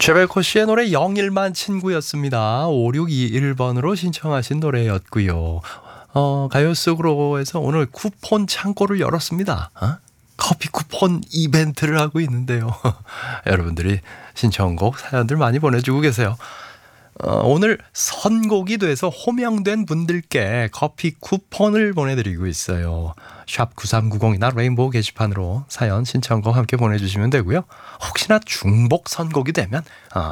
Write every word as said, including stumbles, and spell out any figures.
쉐벨코 씨의 노래 영일만 친구였습니다. 오육이일 번으로 신청하신 노래였고요. 어, 가요 속으로 해서 오늘 쿠폰 창고를 열었습니다. 어? 커피 쿠폰 이벤트를 하고 있는데요. 여러분들이 신청곡 사연들 많이 보내주고 계세요. 어, 오늘 선곡이 돼서 호명된 분들께 커피 쿠폰을 보내드리고 있어요. 샵 구삼구공이나 레인보우 게시판으로 사연 신청곡 함께 보내주시면 되고요. 혹시나 중복 선곡이 되면 어,